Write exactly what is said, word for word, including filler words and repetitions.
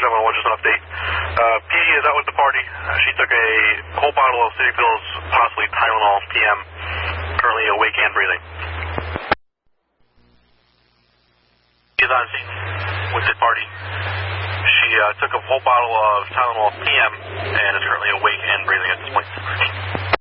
seven one, just an update. Uh, P is out with the party. Uh, she took a whole bottle of City Pills, possibly Tylenol P M. Currently awake and breathing. She is on scene with the party. She uh, took a whole bottle of Tylenol P M and is currently awake and breathing at this point.